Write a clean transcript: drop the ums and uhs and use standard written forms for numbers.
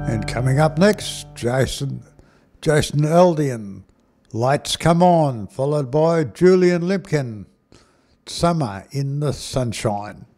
And coming up next, Jason Aldean, Lights Come On, followed by Julian Limpkin, Summer in the Sunshine.